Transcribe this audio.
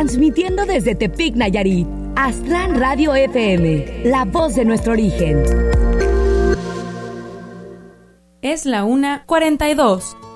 Transmitiendo desde Tepic, Nayarit. Aztlán Radio FM, la voz de nuestro origen. Es la 1:42.